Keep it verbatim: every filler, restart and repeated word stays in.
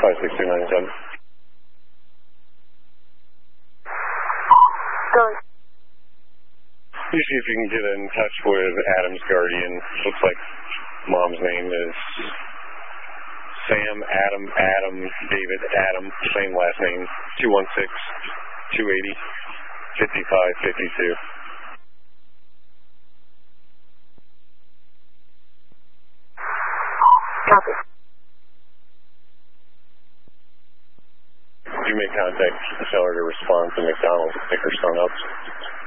five six two nine seven. Going. Usually if you can get in touch with Adam's guardian, looks like mom's name is Sam, Adam, Adam, David, Adam, same last name, two one six, two eight zero, five five five two. Copy. You may contact the seller to respond to McDonald's to pick her son up.